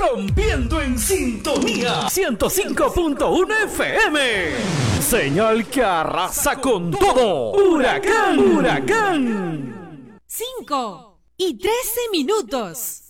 rompiendo en sintonía 105.1 FM. Señal que arrasa con todo. Huracán, huracán. 5:13.